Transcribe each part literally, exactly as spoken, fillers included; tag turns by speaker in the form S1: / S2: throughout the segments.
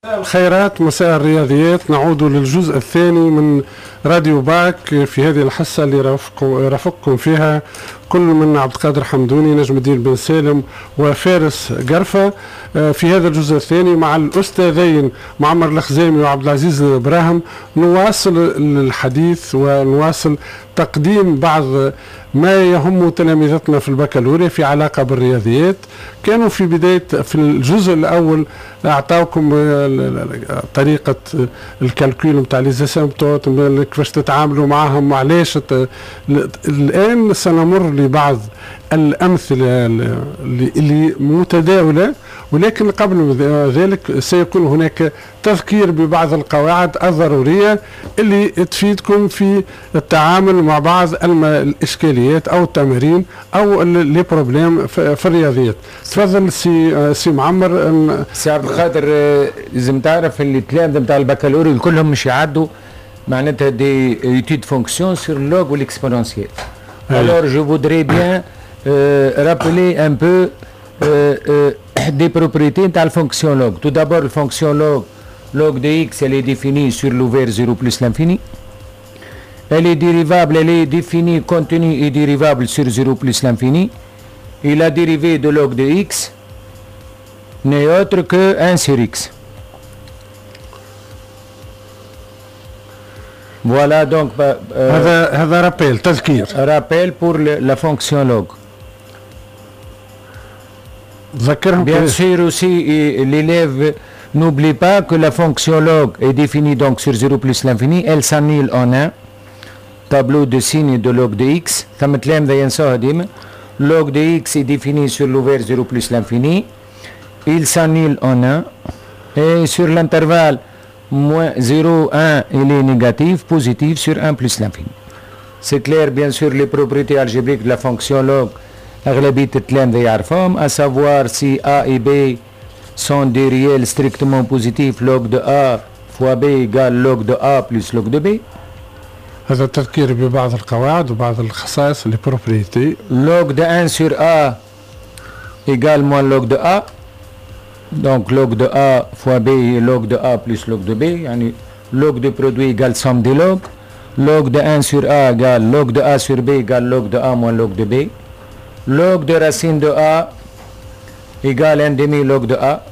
S1: الخيرات، مساء الرياضيات. نعود للجزء الثاني من راديو باك في هذه الحصة اللي رافقكم فيها كل من عبد القادر حمدوني، نجم الدين بن سالم، وفارس قرفة في هذا الجزء الثاني مع الأستاذين معمر الخزامي وعبد العزيز البراهم. نواصل الحديث ونواصل تقديم بعض ما يهم تلاميذتنا في البكالوريا في علاقة بالرياضيات. كانوا في بداية في الجزء الأول أعطاوكم طريقة الكالكول نتاع ليزاسيمبتوت، كيفاش تتعاملوا معهم وعلاش. الآن سنمر لبعض الأمثلة اللي متداولة، ولكن قبل ذلك سيكون هناك تذكير ببعض القواعد الضرورية اللي تفيدكم في التعامل مع بعض الإشكاليات أو التمارين أو لي بروبليم في الرياضيات. تفضل سي سي معمر.
S2: سي عبد القادر، لازم تعرف اللي التلامذة نتاع البكالوريا كلهم مش يعدوا معناتها دي études fonction sur le log ou l'exponentiel. Alors je voudrais bien euh, rappeler un peu euh, euh, des propriétés de la fonction log. Tout d'abord, la fonction log, log de x, elle est définie sur l'ouvert zéro plus l'infini. Elle est dérivable, elle est définie, contenue et dérivable sur zéro plus l'infini. Et la dérivée de log de x n'est autre que un sur x. Voilà donc
S1: هذا هذا رابيل تذكير
S2: rappel pour le, la fonction log.
S1: ذكرهم.
S2: Bien sûr aussi, l'élève n'oublie pas que la fonction log est définie donc sur zéro plus l'infini, elle s'annule en un. Tableau de signe de log de x. Log de x est défini sur l'ouvert zéro plus l'infini. Il s'annule en un. Et sur l'intervalle moins zéro, un, il est négatif, positif sur un plus l'infini. C'est clair, bien sûr, les propriétés algébriques de la fonction log, à savoir si a et b sont des réels strictement positifs, log de a fois b égale log de a plus log de b.
S1: هذا التذكير ببعض القواعد وبعض الخصائص les propriétés.
S2: Log de un sur a égale moins log de a. Donc log de a fois b et log de a plus log de b. Yani log de produit égale somme des logs. Log de un sur a égale log de a sur b égale log de a moins log de b. Log de racine de a égale un demi log de a.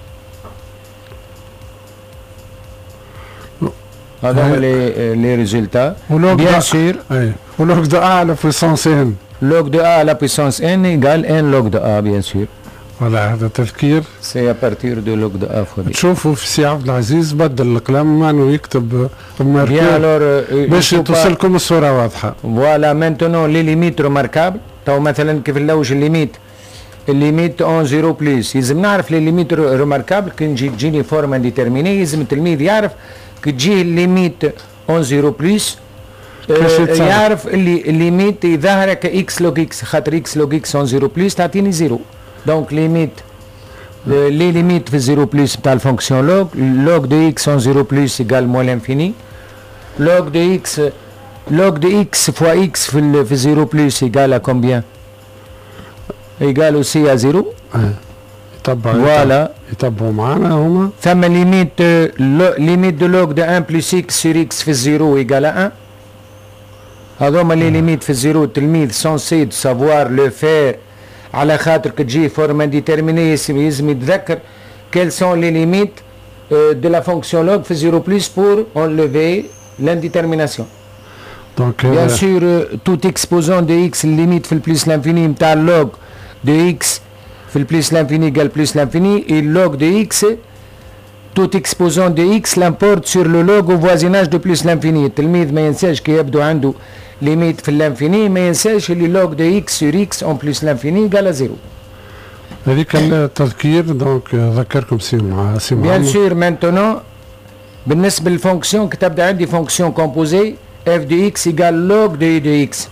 S2: هذا les, les résultats. Bien sûr.
S1: log de a à la puissance n.
S2: Log de a à la puissance n égale un log de a bien sûr.
S1: Voilà, هذا تذكير.
S2: C'est à partir de log de a fois b.
S1: تشوفوا في سي عبد العزيز بدل القلم مانو يكتب
S2: ماركير
S1: باش توصلكم الصورة واضحة.
S2: Voilà, maintenant les limites remarquables. تو مثلا كيف نلوج الليميت الليميت اون زيرو بليس. يلزم نعرف لي ليميت remarquable كي نجي تجيني فورما ديترميني، يلزم التلميذ يعرف كي تجيه الليميت اون زيرو بليس يعرف اللي الليميت ظاهره كاكس لوج اكس، خاطر اكس لوج اكس اون زيرو بليس تعطيني زيرو. دونك ليميت لي ليميت في الزيرو بليس بتاع الفونكسيون لوج، لوج دو اكس اون زيرو بليس ايكال موان لانفيني، لوج دو اكس log de x fois x في ال في zéro plus égale à combien? Égale aussi à zéro.
S1: يتبعوا.
S2: Voilà.
S1: يتبعوا معنا هما.
S2: ثم limite limite de log de un plus x sur x في zéro égale à un. هذوما لي ليميت في zéro التلميذ censé de savoir le faire على خاطر كتجي فورما ديترميني يلزم يتذكر quelles sont les limites de la fonction log في zéro plus pour enlever l'indétermination.
S1: Donc,
S2: bien
S1: euh,
S2: sûr euh, tout exposant de x limite في plus l'infini نتاع log de x في plus l'infini égale plus l'infini et log de x tout exposant de x l'importe sur le log au voisinage de plus l'infini. التلميذ ما ينساش كي يبدو عنده ليميت في الانفيني ما ينساش اللي log de x sur x en plus l'infini égale à zéro.
S1: هذيك التذكير دونك ذكركم سي مع سي
S2: bien sûr. maintenant بالنسبة للفونكسيون كتبدا عندي فونكسيون كومبوزي f de x égale log de i de x.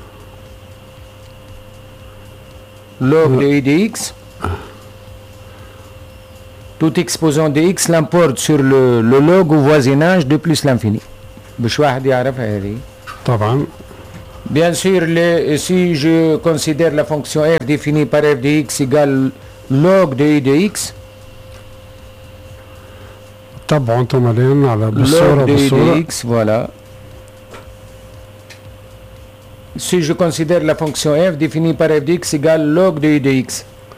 S2: Log de i de x. Tout exposant de x l'importe sur le, le log au voisinage de plus l'infini. باش واحد يعرفها هذه.
S1: طبعا.
S2: Bien sûr, les, si je considère la fonction f définie par f de x égale log de i de x.
S1: تتبعوا انتم الان على
S2: log
S1: بالصوره
S2: de i
S1: بالصوره
S2: de x, voilà. Si je considère la fonction f définie par f de x égale log de i de x.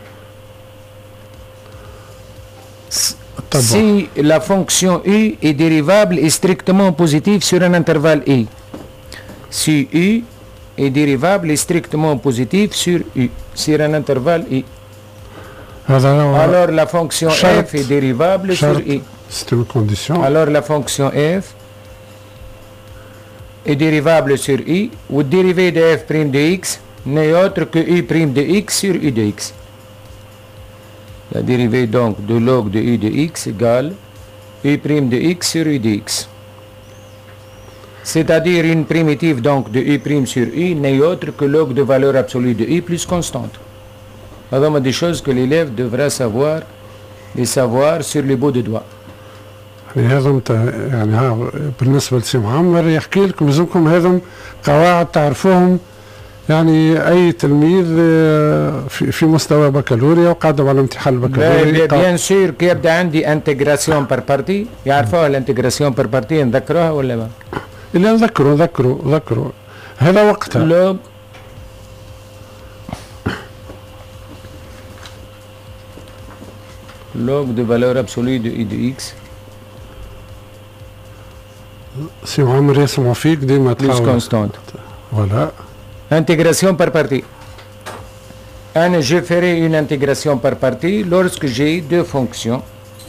S1: تتبعوا.
S2: Si la fonction u est dérivable et strictement positive sur un intervalle i. Si u est dérivable et strictement positif sur u, sur un intervalle i.
S1: هذا هو
S2: Alors la fonction
S1: شرط.
S2: f est dérivable sur
S1: شرط.
S2: i.
S1: C'est une condition.
S2: Alors la fonction f est dérivable sur i, ou dérivé de f' de x n'est autre que u' de x sur u de x. La dérivée donc de log de u de x égale u' de x sur u de x. C'est-à-dire une primitive donc de u' sur u n'est autre que log de valeur absolue de u plus constante. هذا des choses que l'élève devra savoir et savoir sur les bouts de doigts.
S1: يعني هذم يعني ها بالنسبه لسي معمر يحكي لكم لازمكم هذم قواعد تعرفوهم، يعني اي تلميذ في, في مستوى بكالوريا وقادم على امتحان البكالوريا.
S2: بيان سور كي يبدا عندي انتجراسيون بار بارتي، يعرفوها الانتجراسيون بار بارتي، نذكروها ولا ما؟
S1: اللي نذكروا ذكروا ذكروا هذا وقتها.
S2: لوج log de valeur absolue de i de x
S1: سي معمر يسمعوا فيك ديما
S2: plus constante.
S1: Voilà.
S2: Intégration par partie. أنا je ferai une intégration par partie lorsque j'ai deux fonctions.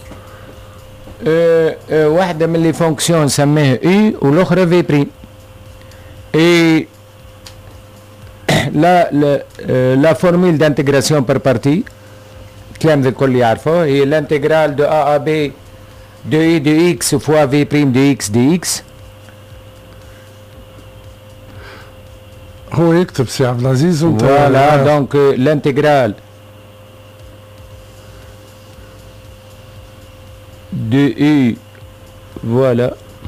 S2: أه أه واحدة من les fonctions نسميها u والأخرى v prime. Et la, la, euh, la formule d'intégration par partie كلام الكل يعرفوه هي l'intégrale de a à b de i de x fois v prime de x dx.
S1: هو يكتب سي عبد العزيز وانت
S2: Voilà, donc euh, l'intégrale de u, voilà,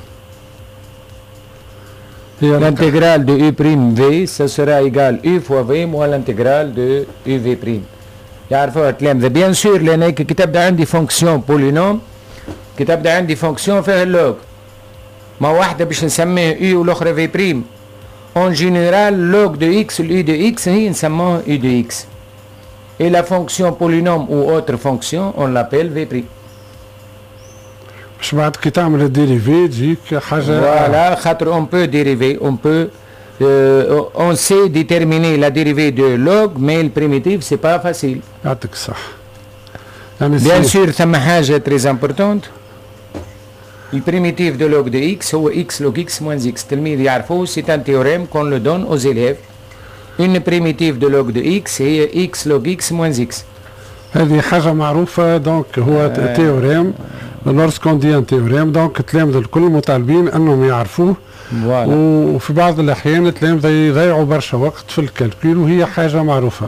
S2: l'intégrale de u prime v, ça sera égal u fois v moins l'intégrale de uv prime. يعرفوا الكلام ذا. بيان سور لأن كي تبدا عندي فونكسيون بولينوم، كي تبدا عندي فونكسيون فيها اللوج، ما واحدة باش نسميه u والأخرى v prime. En général, log de x, u de x, هي نسموه u de x. Et la fonction polynôme ou autre fonction, on l'appelle v prime.
S1: باش بعد كي تعمل الديريفي تجيك حاجة.
S2: Voilà, خاطر on peut dériver, on peut, euh, on sait déterminer la dérivée de log, mais le primitif c'est pas facile.
S1: يعطيك الصح. يعني
S2: Bien sûr, ثم حاجة très importante. Le primitif de log de x هو x log x moins x. التلميذ يعرفوه, c'est un théorème qu'on le donne aux élèves. Une primitive de log de x هي x log x moins x.
S1: هذه حاجة معروفة دونك هو تيوريم. لورسكون دي ان تيوريم دونك التلامذة الكل مطالبين انهم يعرفوه.
S2: Voilà.
S1: وفي بعض الاحيان التلامذة يضيعوا برشا وقت في الكالكول وهي حاجة معروفة.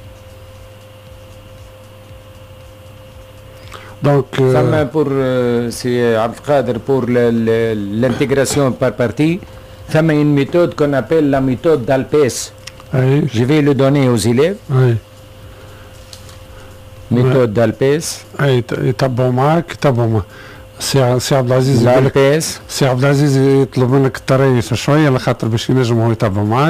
S1: Donc,
S2: euh, pour euh, c'est Abdelkader pour l'intégration par partie, il y a une méthode qu'on appelle la méthode d'Alpes.
S1: Oui.
S2: Je vais le donner aux élèves.
S1: Oui.
S2: méthode d'Alpes.
S1: اي يتبعوا معك يتبعوا معك. سي سي عبد العزيز يقول لك
S2: الألبيس.
S1: سي عبد العزيز يطلب منك التريث شويه لخاطر باش ينجم هو يتبع معك.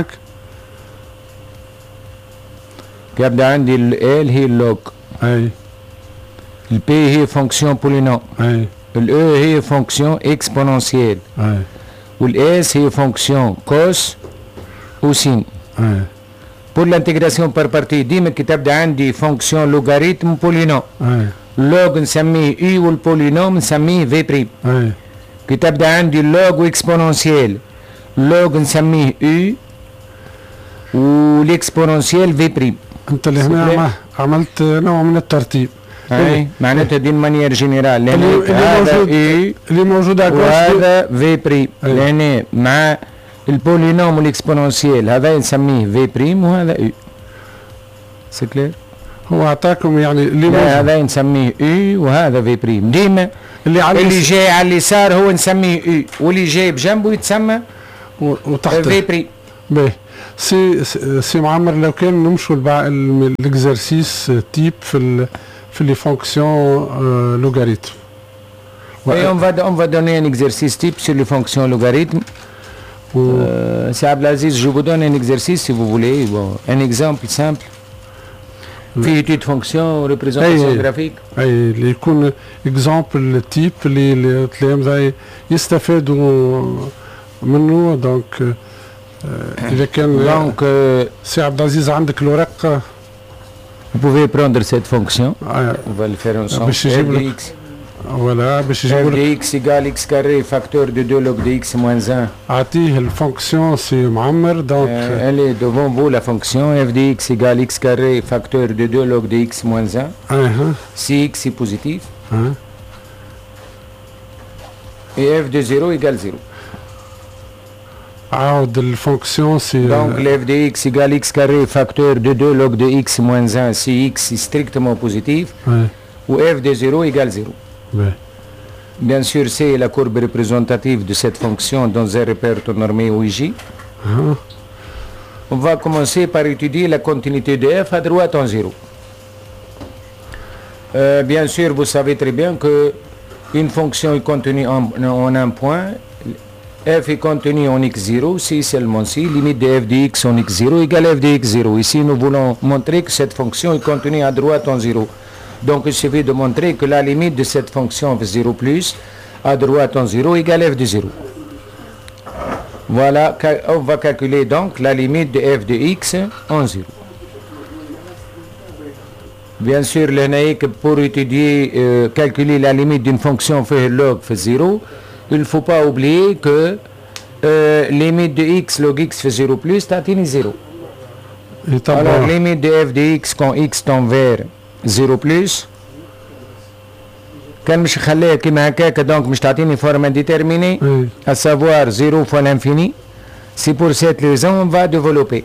S2: يبدا عندي ال هي اللوج.
S1: اي.
S2: البي هي فونكسيون بولينوم.
S1: اي.
S2: الاو هي فونكسيون اكسبوننسيال.
S1: اي.
S2: والاس هي فونكسيون كوس وسين.
S1: اي.
S2: pour l'intégration par partie ديما كي تبدا عندي فونكسيون لوغاريتم بولينوم.
S1: اي.
S2: لوغ نسميه اي والبولينوم نسميه في بريم.
S1: اي.
S2: كي تبدا عندي اللوغ واكسبوننسيال لوغ نسميه اي والاكسبوننسيال في بريم.
S1: انت اللي هنا عملت نوع من الترتيب.
S2: اي معناتها دي مانيير جينيرال لان
S1: هذا اي اللي موجود على
S2: وهذا في بريم لان مع البولينوم والاكسبوننسيال هذا نسميه في بريم وهذا اي. سي كلير؟
S1: هو اعطاكم يعني اللي
S2: لا هذا نسميه اي وهذا في بريم. ديما اللي على اللي جاي على اليسار هو نسميه اي واللي جاي بجنبه يتسمى
S1: وتحت
S2: في بريم.
S1: باهي سي سي معمر لو كان نمشوا الاكزرسيس تيب في ال في لي فونكسيون لوغاريتم
S2: Et on va, on va donner un exercice type sur les fonctions logarithmes. Euh, c'est Abdelaziz, je vous donne un exercice si vous voulez. Bon, un exemple simple. في étude fonction représentation graphique.
S1: اي اللي يكون اكزامبل تيب اللي التلامذه يستفادوا منه. دونك اذا كان
S2: دونك
S1: سي عبد العزيز عندك الورق.
S2: Vous pouvez prendre cette fonction. On va le faire ensemble. F de x.
S1: Voilà, باش يجيب
S2: لك f de x égale x carré facteur de deux log de x moins un.
S1: اعطيه الفونكسيون سي معمر. دونك
S2: elle est devant vous la fonction f de x égale x carré facteur de deux log de x moins un.
S1: اها
S2: Si x est positif.
S1: اها
S2: Et f de zéro égale zéro.
S1: عاود الفونكسيون سي.
S2: Donc f de x égale x carré facteur de deux log de x moins un si x est strictement positif. Ou f de zéro égale zéro.
S1: Ouais.
S2: Bien sûr, c'est la courbe représentative de cette fonction dans un repère normé O I J.
S1: Uh-huh.
S2: On va commencer par étudier la continuité de f à droite en zéro. Euh, bien sûr, vous savez très bien que une fonction est contenue en, en un point. F est contenu en x zéro, si seulement si, limite de f de x en x zéro égale f de x zéro. Ici, nous voulons montrer que cette fonction est contenue à droite en zéro. Donc il suffit de montrer que la limite de cette fonction f zéro plus à droite en zéro égale f de zéro. Voilà, on va calculer donc la limite de f de x en zéro. Bien sûr, pour étudier, euh, calculer la limite d'une fonction f log f zéro, il ne faut pas oublier que euh, limite de x log x f zéro plus atteint zéro. Alors limite de f de x quand x tend vers zéro plus كان مش خليها كيما هكاك دونك مش تعطيني forme indéterminée à savoir zéro fois l'infini. C'est pour cette raison on va développer.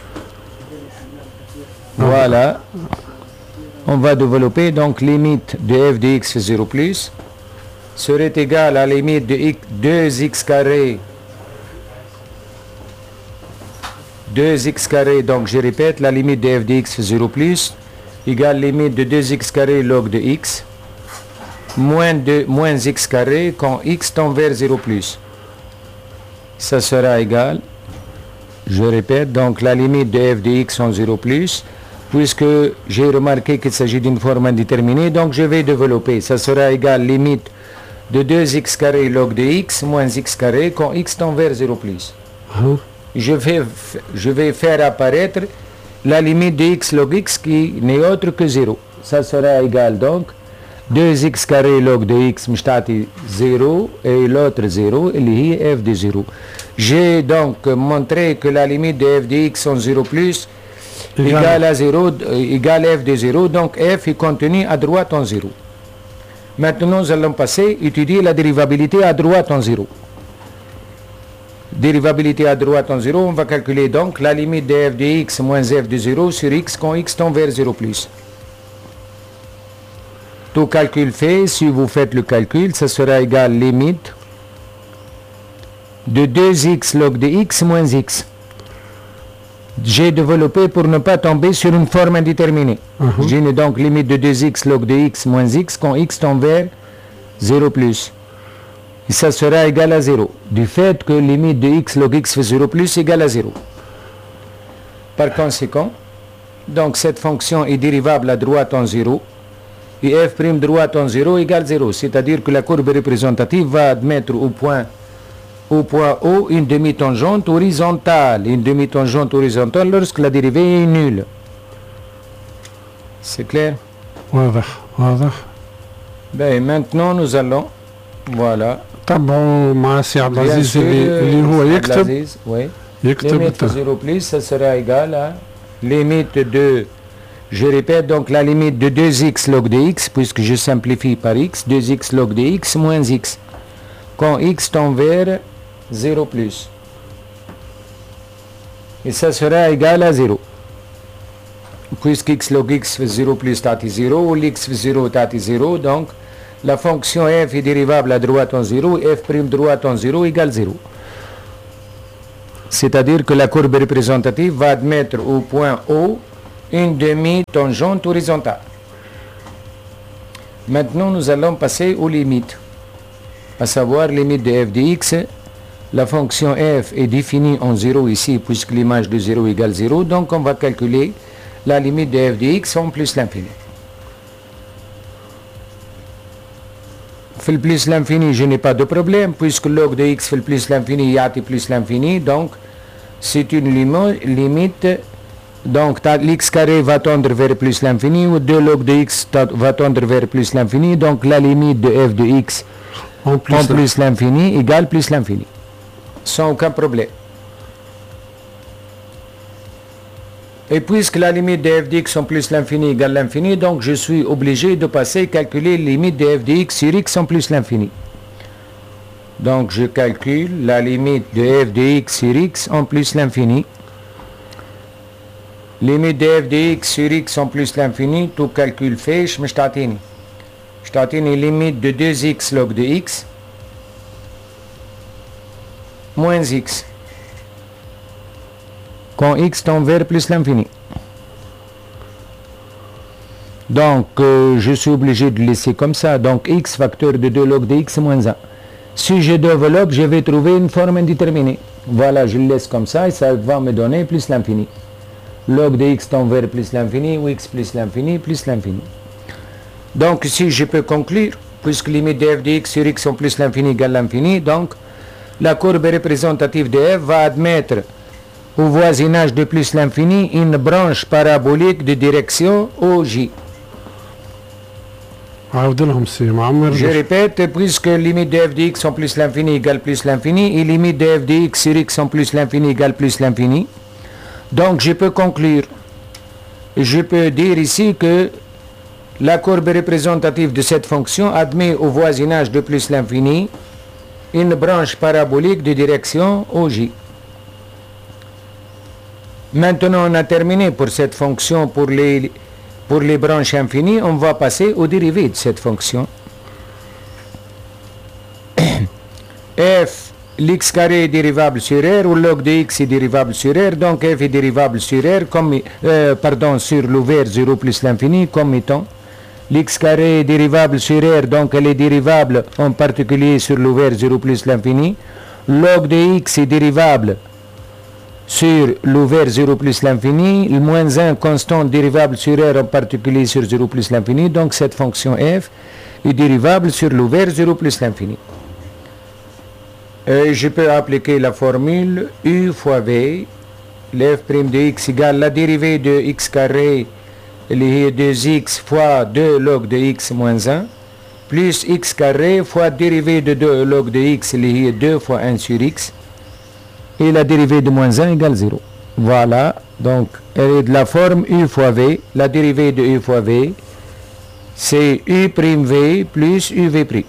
S2: Voilà, on va développer donc limite de f de x zéro plus serait égale à la limite de x deux x carré deux x carré, donc je répète la limite de f de x zéro plus égale limite de deux x carré log de x moins de moins x carré quand x tend vers zéro plus. Ça sera égal, je répète, donc la limite de f de x en zéro plus, puisque j'ai remarqué qu'il s'agit d'une forme indéterminée, donc je vais développer. Ça sera égal limite de deux x carré log de x moins x carré quand x tend vers zéro plus.
S1: Hein?
S2: Je vais, je vais faire apparaître la limite de x log x qui n'est autre que zéro. Ça sera égal donc deux x carré log de x مشتعطي zéro et l'autre zéro اللي هي f de zéro. J'ai donc montré que la limite de f de x en zéro plus égale à zéro, égale f de zéro, donc f est contenu à droite en zéro. Maintenant nous allons passer étudier la dérivabilité à droite en zéro. Dérivabilité à droite en zéro, on va calculer donc la limite de f de x moins f de zéro sur x quand x tend vers zéro plus. Tout calcul fait, si vous faites le calcul, ça sera égal limite de deux x log de x moins x. J'ai développé pour ne pas tomber sur une forme indéterminée. Uh-huh. J'ai donc limite de deux x log de x moins x quand x tend vers zéro plus. Et ça sera égal à zéro, du fait que limite de x log x fait zéro plus égale à zéro. Par conséquent, donc cette fonction est dérivable à droite en zéro, et f' droite en zéro égale zéro, c'est-à-dire que la courbe représentative va admettre au point, au point O une demi-tangente horizontale, une demi-tangente horizontale lorsque la dérivée est nulle. C'est clair?
S1: واضح واضح.
S2: Ben, maintenant nous allons, voilà.
S1: طبعا مع سي عبد العزيز اللي, اللي هو يكتب
S2: oui.
S1: يكتب
S2: limite zéro plus ça sera égal à limite de, je répète donc la limite de deux x log de x, puisque je simplifie par x, deux x log de x moins x quand x tend vers zéro plus, et ça sera égal à zéro, puisque x log x fait zéro plus tati zéro, ou x fait zéro tati zéro, donc la fonction f est dérivable à droite en zéro, f' droite en zéro égale zéro. C'est-à-dire que la courbe représentative va admettre au point O une demi-tangente horizontale. Maintenant, nous allons passer aux limites. à savoir limite de f de x. La fonction f est définie en zéro ici, puisque l'image de zéro égale zéro, donc on va calculer la limite de f de x en plus l'infini. Fait le plus l'infini, je n'ai pas de problème, puisque log de x fait le plus l'infini, yati plus l'infini, donc c'est une limo, limite, donc l'x carré va tendre vers plus l'infini, ou deux log de x va tendre vers plus l'infini, donc la limite de f de x en plus, en plus l'infini égale plus l'infini, sans aucun problème. Et puisque la limite de f de x en plus l'infini égale l'infini, donc je suis obligé de passer calculer la limite de f de x sur x en plus l'infini. Donc je calcule la limite de f de x sur x en plus l'infini. Limite de f de x sur x en plus l'infini, tout calcul fait, je me t'attends. Je t'attends limite de deux x log de x moins x. Quand x tend vers plus l'infini. Donc, euh, je suis obligé de laisser comme ça. Donc, x facteur de deux log de x moins un. Si je développe, je vais trouver une forme indéterminée. Voilà, je le laisse comme ça et ça va me donner plus l'infini. Log de x tend vers plus l'infini, ou x plus l'infini, plus l'infini. Donc, ici, je peux conclure, puisque limite de f de x sur x en plus l'infini égale l'infini, donc, la courbe représentative de f va admettre au voisinage de plus l'infini une branche parabolique de direction O J. Je répète, puisque limite de f de x en plus l'infini égale plus l'infini et limite de f de x sur x en plus l'infini égale plus l'infini, donc je peux conclure, je peux dire ici que la courbe représentative de cette fonction admet au voisinage de plus l'infini une branche parabolique de direction O J. Maintenant, on a terminé pour cette fonction, pour les, pour les branches infinies, on va passer aux dérivés de cette fonction. F, l'x carré est dérivable sur R, ou log de x est dérivable sur R, donc f est dérivable sur R, comme, euh, pardon, sur l'ouvert zéro plus l'infini, comme étant. L'x carré est dérivable sur R, donc elle est dérivable en particulier sur l'ouvert zéro plus l'infini. Log de x est dérivable sur l'ouvert zéro plus l'infini, le moins un constant dérivable sur R en particulier sur zéro plus l'infini, donc cette fonction f est dérivable sur l'ouvert zéro plus l'infini. Et je peux appliquer la formule u fois v, l'f' de x égale la dérivée de x carré, les deux x fois deux log de x moins un, plus x carré fois dérivée de deux log de x, les deux fois un sur x, et la dérivée de moins un égale zéro. Voilà, donc elle est de la forme u fois v, la dérivée de u fois v, c'est u' v plus uv'.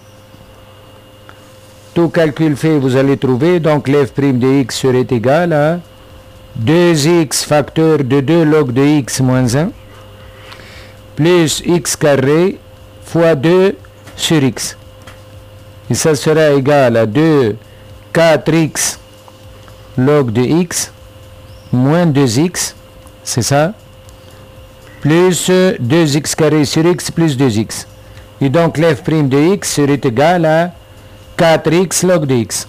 S2: Tout calcul fait, vous allez trouver, donc l'f' de x serait égal à deux x facteur de deux log de x moins un, plus x carré fois deux sur x. Et ça sera égal à deux quatre x log de x moins deux x, c'est ça, plus deux x carré sur x plus deux x. Et donc l'f' de x serait égal à quatre x log de x.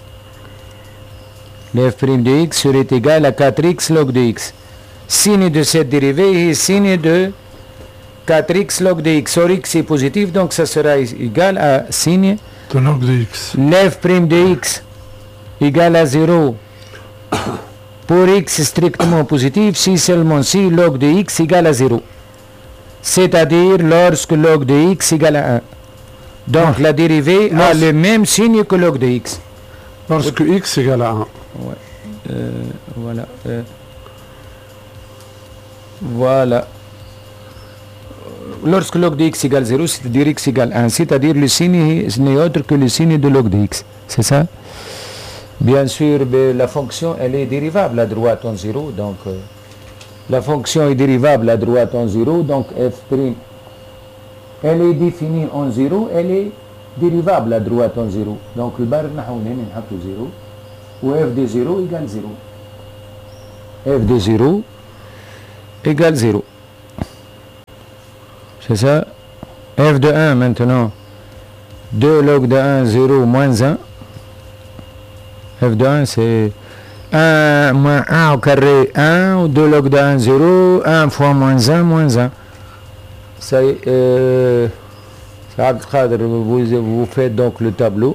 S2: L'f' de x serait égal à quatre x log de x. Signe de cette dérivée est signe de quatre x log de x. Or x est positif, donc ça sera égal à signe
S1: de log de x.
S2: L'f' de x égale à zéro pour x strictement positif, si seulement si log de x égale à zéro. C'est-à-dire lorsque log de x égale à un. Donc ah. la dérivée Lorsque... a le même signe que log de x.
S1: Lorsque oui. x égale à un.
S2: Ouais. Euh, voilà. Euh, voilà. Lorsque log de x égale zéro, c'est-à-dire x égale un, c'est-à-dire le signe n'est autre que le signe de log de x. C'est ça? Bien sûr, la fonction, elle est dérivable à droite en zéro, donc euh, la fonction est dérivable à droite en zéro, donc f', elle est définie en zéro, elle est dérivable à droite en zéro. Donc le bar est zéro, ou f de zéro égale zéro. F de zéro égale zéro. C'est ça? F de un maintenant deux log de un, zéro moins un. F de un, c'est un moins un au carré, un, ou deux log de un, zéro, un fois moins un, moins un. Ça, euh, ça vous, vous faites donc le tableau.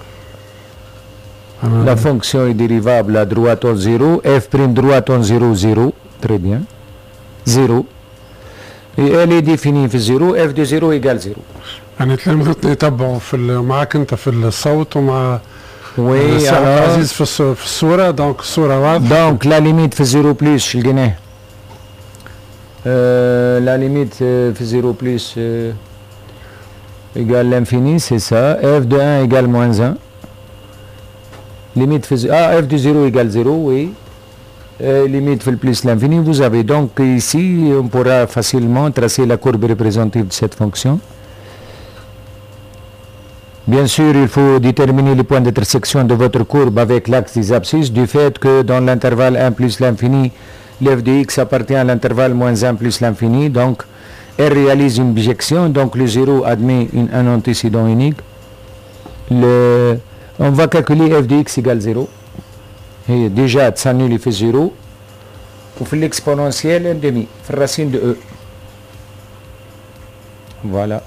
S2: Ah, la fonction est dérivable à droite en zéro, f' droite en zéro, zéro, très bien, zéro. Et elle est définie في zéro, f de zéro égale zéro.
S1: يعني تلامذتنا يتبعوا في معك انت في الصوت ومع
S2: وي
S1: عبد العزيز في في الصوره دونك الصوره واضحه.
S2: دونك لا ليميت في zéro بلس شو لقيناه؟ لا ليميت في zéro بلس égale l'infini, c'est ça. F de un égale moins un. Limite fait, ah, f de zéro égale zéro, oui. Euh, limite fait plus l'infini. Vous avez donc ici, on pourra facilement tracer la courbe représentative de cette fonction. Bien sûr, il faut déterminer les points d'intersection de votre courbe avec l'axe des abscisses, du fait que dans l'intervalle un plus l'infini, l'f de x appartient à l'intervalle moins un plus l'infini. Donc, elle réalise une bijection, donc le zéro admet une, un antécédent unique. Le, on va calculer f de x égale zéro. Et déjà, s'annule, il fait zéro. On fait l'exponentielle un demi, fait racine de e. Voilà.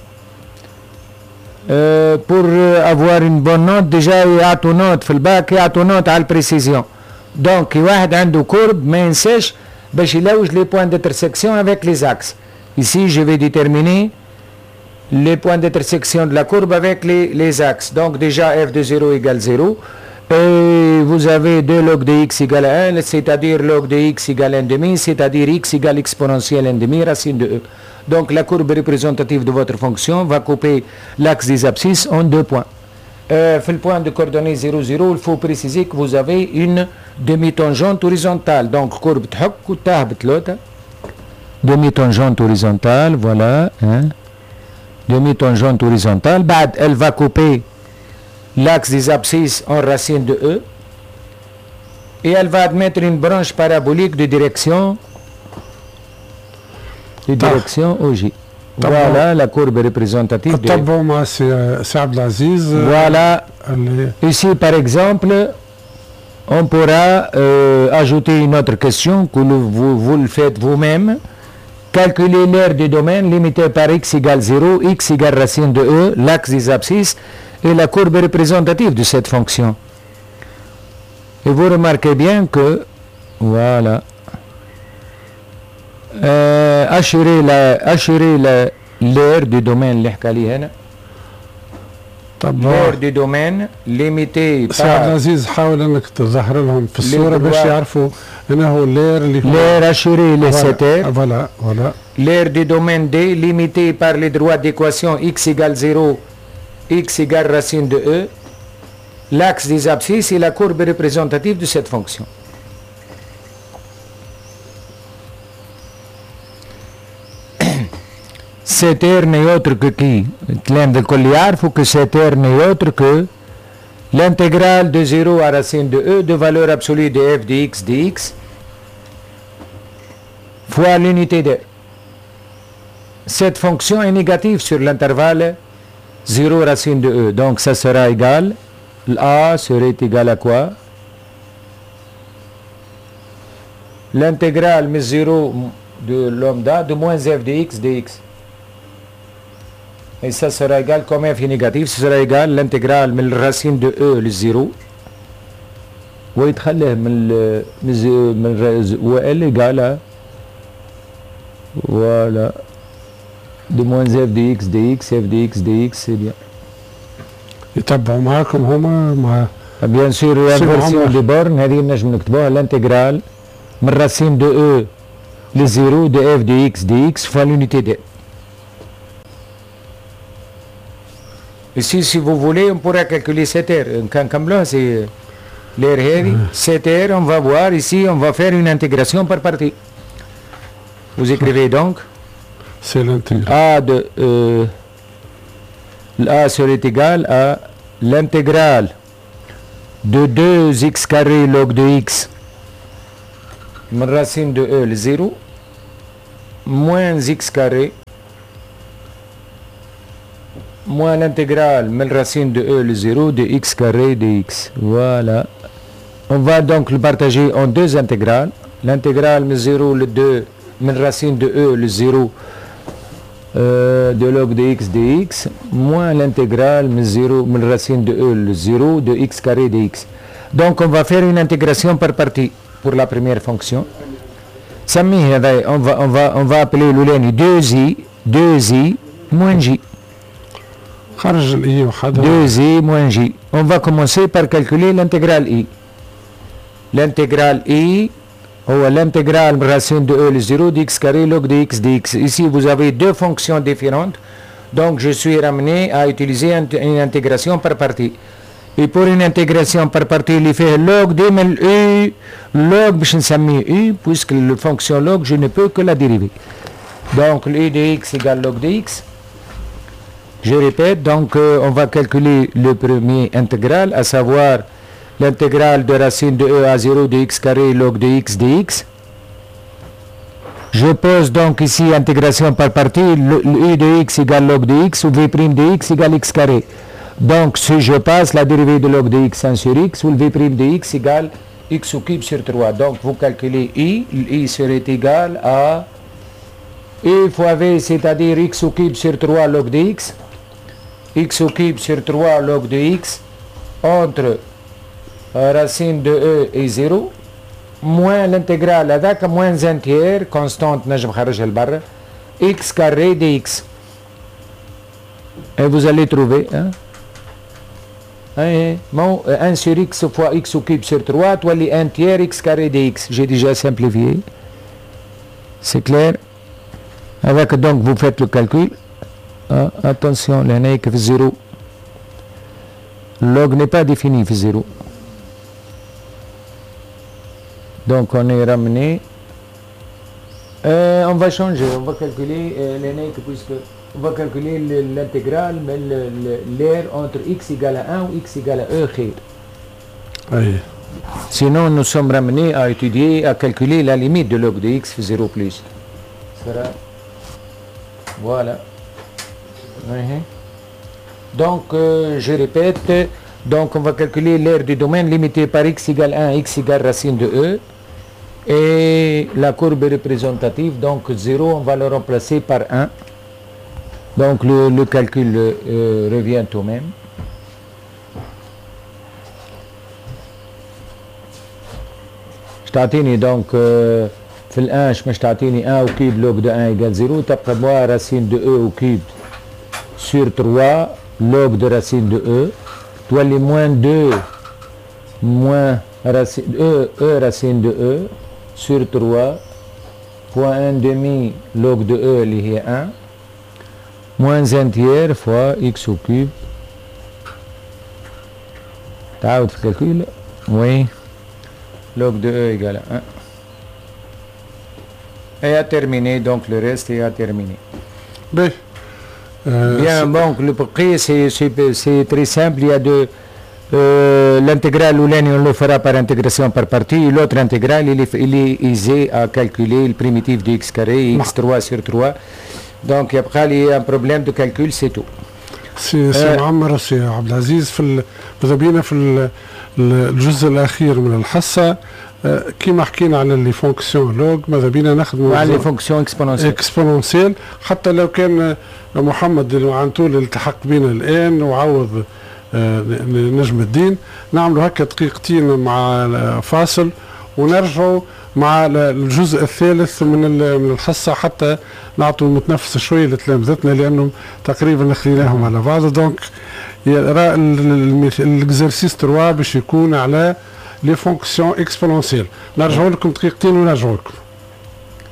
S2: Euh, pour avoir une bonne note, déjà, il y a ton note, في الباك, il y a ton note à la précision. Donc, واحد عنده courbe, ما ينساش باش يلوج les points d'intersection avec les axes. Ici, je vais déterminer les points d'intersection de la courbe avec les, les axes. Donc, déjà, f de zéro égale zéro. Et vous avez deux log de x égale un, c'est-à-dire log de x égale un demi, c'est-à-dire x égale exponentielle un demi, racine de e. Donc, la courbe représentative de votre fonction va couper l'axe des abscisses en deux points. Euh, fait le point de coordonnées zéro, zéro, il faut préciser que vous avez une demi-tangente horizontale. Donc, courbe تحك وتهبط l'autre. Demi-tangente horizontale, voilà. Hein. Demi-tangente horizontale. Bad, elle va couper l'axe des abscisses en racine de E. Et elle va admettre une branche parabolique de direction de direction O J. Voilà la courbe représentative de... Voilà. Ici, par exemple, on pourra euh, ajouter une autre question que vous, vous le faites vous-même. Calculer l'aire du domaine limité par x égale zéro, x égale racine de E, l'axe des abscisses et la courbe représentative de cette fonction. Et vous remarquez bien que, voilà, euh, assurer la, assurer la, l'aire du domaine, l'aire du domaine limité par...
S1: سي عبد العزيز حاول انك تظهر لهم في الصوره باش يعرفوا انه l'air اللي هو
S2: l'air assuré les sept aires.
S1: Voilà, voilà.
S2: L'aire du domaine D limité par les droits d'équation x égale zéro, x égale racine de E, l'axe des abscisses et la courbe représentative de cette fonction. Cette aire n'est autre que qui? L'un de colliard, faut que cette aire n'est autre que l'intégrale de zéro à racine de E de valeur absolue de f de x dx fois l'unité d'aire. Cette fonction est négative sur l'intervalle zéro racine de E. Donc ça sera égal, A serait égal à quoi? L'intégrale mais zéro de lambda de moins f de x dx. Et ça sera égal, comme f est négatif, ce sera égal l'intégrale من racine de E le zéro ويتخليه من من و L égale à voilà de moins f de x dx, f de x dx, c'est bien.
S1: يتبعوا معاكم هما مع
S2: bien sûr l'inversion de borne هذه نجم نكتبوها l'intégrale من racine de E le zéro de f de x dx fois l'unité de. Ici, si vous voulez, on pourra calculer cette aire. Comme là, c'est l'aire heavy. Cette aire, on va voir ici, on va faire une intégration par partie. Vous écrivez donc
S1: c'est l'intégral.
S2: A de euh, A serait égal à l'intégrale de deux x carré log de x racine de E le zéro moins x carré moins l'intégrale من racine de E le zéro de x carré dx. Voilà. On va donc le partager en deux intégrales. L'intégrale من zéro le deux من racine de E le zéro euh, de log de x dx moins l'intégrale من zéro من racine de E le zéro de x carré dx. Donc on va faire une intégration par partie pour la première fonction. سميه هذا on va on va on va appeler l'oulani deux i deux i moins j.
S1: خرج الاي وحدها.
S2: deux i moins j. On va commencer par calculer l'intégrale i. L'intégrale i ou l'intégrale racine de E le zéro de x carré log de x dx. Ici vous avez deux fonctions différentes, donc je suis ramené à utiliser une intégration par partie. Et pour une intégration par partie il fait log de u log باش نسميه u puisque la fonction log je ne peux que la dériver. Donc u de x égale log de x. Je répète, donc euh, on va calculer le premier intégral, à savoir l'intégrale de racine de E à zéro de x carré log de x dx. Je pose donc ici intégration par partie, le, le u de x égale log de x ou v' de x égale x carré. Donc si je passe la dérivée de log de x un sur x ou le v' de x égale x au cube sur trois. Donc vous calculez i, i serait égal à i fois v, c'est-à-dire x au cube sur trois log de x, x au cube sur trois log de x entre racine de E est zéro moins l'intégrale هذاك moins un tiers constante نجم خرجها لبرا x carré dx. Et vous allez trouver hein? Bon, un sur x fois x au cube sur trois, تولي un tiers x carré dx. J'ai déjà simplifié. C'est clair? Avec donc vous faites le calcul. Ah, attention, l'année que zéro. Log n'est pas défini في zéro. Donc on est ramené. Euh, on va changer, on va calculer euh, l'année que puisque on va calculer l'intégrale mais l'air entre x égale à un ou x égale à e خير.
S1: Oui.
S2: Sinon nous sommes ramenés à étudier, à calculer la limite de log de x في zéro plus. Sera voilà. Oui. Donc euh, je répète, donc on va calculer l'aire du domaine limité par x égale un, x égale racine de E. Et la courbe représentative, donc zéro, on va le remplacer par un. Donc le, le calcul euh, revient au même. Je تعطيني donc euh, في الانش مش تعطيني un au cube log de un égale zéro, تبقى moi racine de E au cube sur trois log de racine de E, تولي moins deux moins racine E, E racine de E sur trois fois un demi log de E اللي هي un moins un tiers fois x au cube. تعاود في الكالكول. Oui. Log de E égale à un. Et à terminer, donc le reste est à terminer.
S1: Bien. Euh,
S2: Bien, donc le prix c'est très simple. Il y a de euh, l'intégrale on le fera par intégration par partie. L'autre intégrale, il est, il est aisé à calculer le primitif de x carré, x trois sur trois. Donc après il y a un problème de calcul, c'est tout.
S1: سي سي معمر سي عبد العزيز في ماذا بينا في الجزء الاخير من الحصه كيما حكينا على لي فونكسيون لوج ماذا بينا نخدموا
S2: على لي فونكسيون اكسبونونسيال
S1: اكسبونونسيال حتى لو كان محمد المعنتو اللي التحق بنا الان وعوض نجم الدين نعملوا هكا دقيقتين مع فاصل ونرجعوا مع الجزء الثالث من من الحصه حتى نعطوا المتنفس شويه لتلامذتنا لانهم تقريبا خليناهم على بعض. دونك الاكزرسيس ثلاثة باش يكون على لي فونكسيون اكسبونونسيال. نرجعوا لكم دقيقتين ونرجعوا لكم.